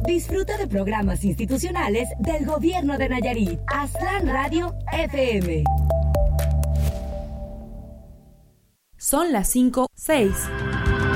Disfruta de programas institucionales del Gobierno de Nayarit. Aztlán Radio FM. Son las 5:06.